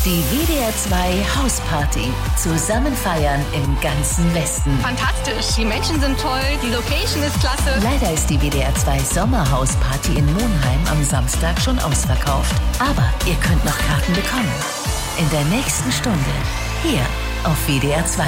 Die WDR 2 Hausparty. Zusammen feiern im ganzen Westen. Fantastisch, die Menschen sind toll, die Location ist klasse. Leider ist die WDR 2 Sommerhausparty in Monheim am Samstag schon ausverkauft. Aber ihr könnt noch Karten bekommen. In der nächsten Stunde. Hier auf WDR 2.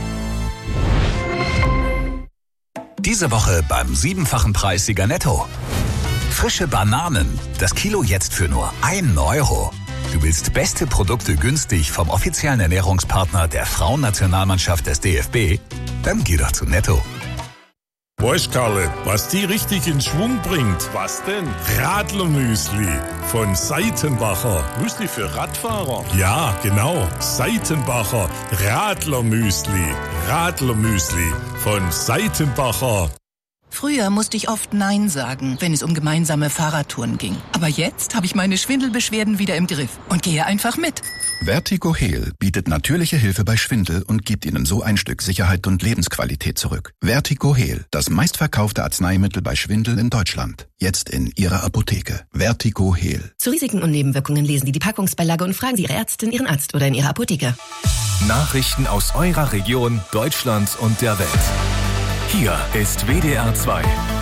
Diese Woche beim 7-fachen Preissieger Netto. Frische Bananen. Das Kilo jetzt für nur 1 Euro. Du willst beste Produkte günstig vom offiziellen Ernährungspartner der Frauennationalmannschaft des DFB? Dann geh doch zu Netto. Weißt Karle, was die richtig in Schwung bringt? Was denn? Radlermüsli von Seitenbacher. Müsli für Radfahrer? Ja, genau. Seitenbacher Radlermüsli. Radlermüsli von Seitenbacher. Früher musste ich oft Nein sagen, wenn es um gemeinsame Fahrradtouren ging. Aber jetzt habe ich meine Schwindelbeschwerden wieder im Griff und gehe einfach mit. Vertigo-Heal bietet natürliche Hilfe bei Schwindel und gibt Ihnen so ein Stück Sicherheit und Lebensqualität zurück. Vertigo-Heal, das meistverkaufte Arzneimittel bei Schwindel in Deutschland. Jetzt in Ihrer Apotheke. Vertigo-Heal. Zu Risiken und Nebenwirkungen lesen Sie die Packungsbeilage und fragen Sie Ihre Ärztin, Ihren Arzt oder in Ihrer Apotheke. Nachrichten aus eurer Region, Deutschland und der Welt. Hier ist WDR 2.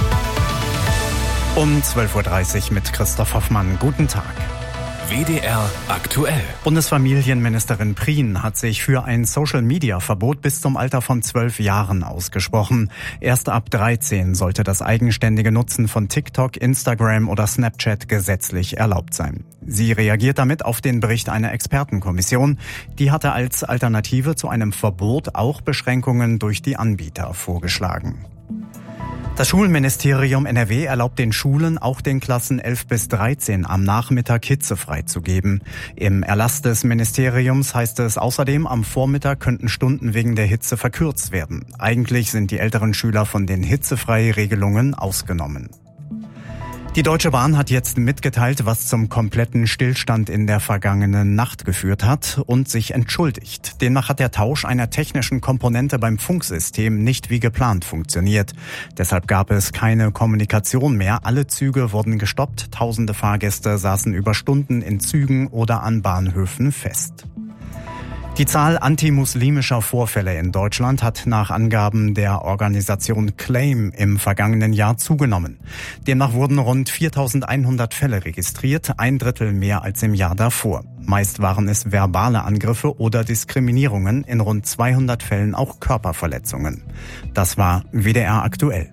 Um 12.30 Uhr mit Christoph Hoffmann. Guten Tag. WDR aktuell. Bundesfamilienministerin Prien hat sich für ein Social-Media-Verbot bis zum Alter von 12 Jahren ausgesprochen. Erst ab 13 sollte das eigenständige Nutzen von TikTok, Instagram oder Snapchat gesetzlich erlaubt sein. Sie reagiert damit auf den Bericht einer Expertenkommission. Die hatte als Alternative zu einem Verbot auch Beschränkungen durch die Anbieter vorgeschlagen. Das Schulministerium NRW erlaubt den Schulen, auch den Klassen 11 bis 13 am Nachmittag hitzefrei zu geben. Im Erlass des Ministeriums heißt es außerdem, am Vormittag könnten Stunden wegen der Hitze verkürzt werden. Eigentlich sind die älteren Schüler von den Hitzefrei-Regelungen ausgenommen. Die Deutsche Bahn hat jetzt mitgeteilt, was zum kompletten Stillstand in der vergangenen Nacht geführt hat und sich entschuldigt. Demnach hat der Tausch einer technischen Komponente beim Funksystem nicht wie geplant funktioniert. Deshalb gab es keine Kommunikation mehr. Alle Züge wurden gestoppt. Tausende Fahrgäste saßen über Stunden in Zügen oder an Bahnhöfen fest. Die Zahl antimuslimischer Vorfälle in Deutschland hat nach Angaben der Organisation Claim im vergangenen Jahr zugenommen. Demnach wurden rund 4.100 Fälle registriert, 1/3 mehr als im Jahr davor. Meist waren es verbale Angriffe oder Diskriminierungen, in rund 200 Fällen auch Körperverletzungen. Das war WDR aktuell.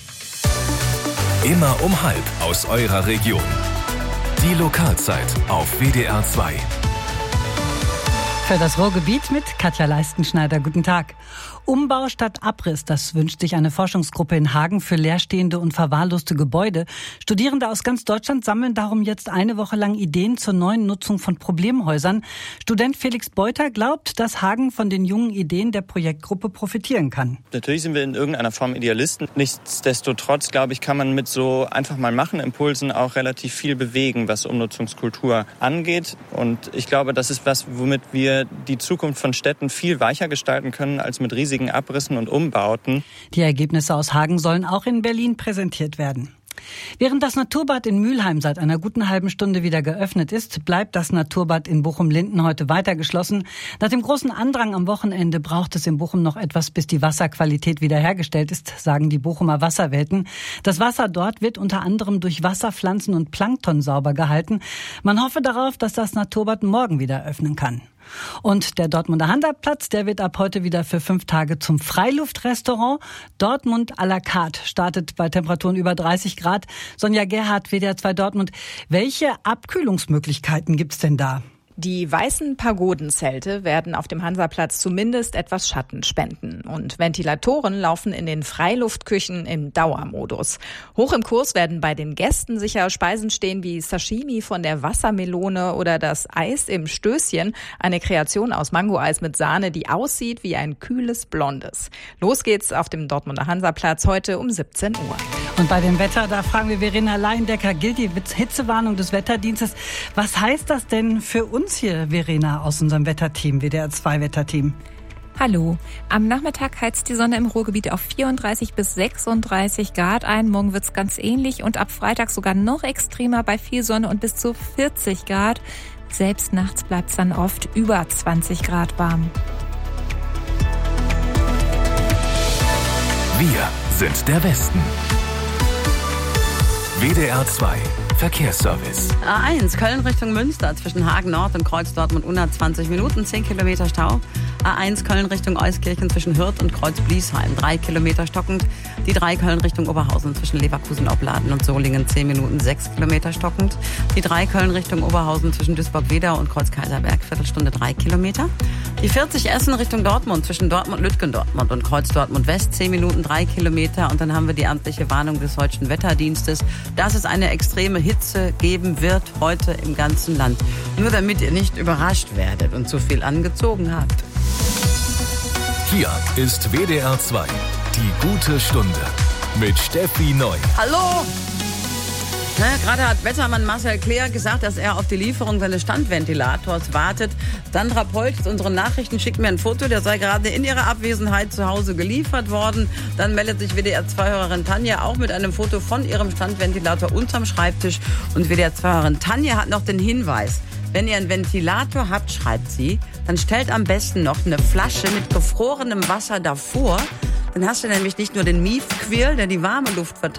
Immer um 12:30 aus eurer Region. Die Lokalzeit auf WDR 2. Für das Ruhrgebiet mit Katja Leistenschneider. Guten Tag. Umbau statt Abriss, das wünscht sich eine Forschungsgruppe in Hagen für leerstehende und verwahrloste Gebäude. Studierende aus ganz Deutschland sammeln darum jetzt eine Woche lang Ideen zur neuen Nutzung von Problemhäusern. Student Felix Beuter glaubt, dass Hagen von den jungen Ideen der Projektgruppe profitieren kann. Natürlich sind wir in irgendeiner Form Idealisten. Nichtsdestotrotz, glaube ich, kann man mit so einfach mal machen Impulsen auch relativ viel bewegen, was Umnutzungskultur angeht. Und ich glaube, das ist was, womit wir die Zukunft von Städten viel weicher gestalten können als mit riesigen Abrissen und Umbauten. Die Ergebnisse aus Hagen sollen auch in Berlin präsentiert werden. Während das Naturbad in Mülheim seit einer guten halben Stunde wieder geöffnet ist, bleibt das Naturbad in Bochum-Linden heute weiter geschlossen. Nach dem großen Andrang am Wochenende braucht es in Bochum noch etwas, bis die Wasserqualität wiederhergestellt ist, sagen die Bochumer Wasserwelten. Das Wasser dort wird unter anderem durch Wasserpflanzen und Plankton sauber gehalten. Man hoffe darauf, dass das Naturbad morgen wieder öffnen kann. Und der Dortmunder Hansa-Platz, der wird ab heute wieder für 5 Tage zum Freiluftrestaurant. Dortmund à la carte startet bei Temperaturen über 30 Grad. Sonja Gerhardt, WDR 2 Dortmund. Welche Abkühlungsmöglichkeiten gibt's denn da? Die weißen Pagodenzelte werden auf dem Hansaplatz zumindest etwas Schatten spenden. Und Ventilatoren laufen in den Freiluftküchen im Dauermodus. Hoch im Kurs werden bei den Gästen sicher Speisen stehen wie Sashimi von der Wassermelone oder das Eis im Stößchen. Eine Kreation aus Mangoeis mit Sahne, die aussieht wie ein kühles Blondes. Los geht's auf dem Dortmunder Hansaplatz heute um 17 Uhr. Und bei dem Wetter, da fragen wir Verena Leindecker, gilt die Hitzewarnung des Wetterdienstes. Was heißt das denn für uns hier, Verena, aus unserem Wetterteam, WDR 2 Wetterteam? Hallo. Am Nachmittag heizt die Sonne im Ruhrgebiet auf 34 bis 36 Grad ein. Morgen wird's ganz ähnlich und ab Freitag sogar noch extremer bei viel Sonne und bis zu 40 Grad. Selbst nachts bleibt es dann oft über 20 Grad warm. Wir sind der Westen. WDR 2 Verkehrsservice. A1 Köln Richtung Münster zwischen Hagen Nord und Kreuz Dortmund 120 Minuten, 10 Kilometer Stau. A1 Köln Richtung Euskirchen zwischen Hürth und Kreuz Bliesheim 3 Kilometer stockend. Die 3 Köln Richtung Oberhausen zwischen Leverkusen Opladen und Solingen 10 Minuten 6 Kilometer stockend. Die 3 Köln Richtung Oberhausen zwischen Duisburg-Wedau und Kreuz Kaiserberg Viertelstunde 3 Kilometer. Die 40 Essen Richtung Dortmund zwischen Dortmund-Lütgendortmund und Kreuz Dortmund West 10 Minuten 3 Kilometer. Und dann haben wir die amtliche Warnung des Deutschen Wetterdienstes, dass es eine extreme Hitze geben wird heute im ganzen Land. Nur damit ihr nicht überrascht werdet und zu viel angezogen habt. Hier ist WDR 2, die gute Stunde mit Steffi Neu. Hallo! Gerade hat Wettermann Marcel Kleer gesagt, dass er auf die Lieferung seines Standventilators wartet. Sandra Polch, unsere Nachrichten, schickt mir ein Foto, der sei gerade in ihrer Abwesenheit zu Hause geliefert worden. Dann meldet sich WDR-2-Hörerin Tanja auch mit einem Foto von ihrem Standventilator unterm Schreibtisch. Und WDR-2-Hörerin Tanja hat noch den Hinweis: Wenn ihr einen Ventilator habt, schreibt sie, dann stellt am besten noch eine Flasche mit gefrorenem Wasser davor. Dann hast du nämlich nicht nur den Miefquirl, der die warme Luft verteilt,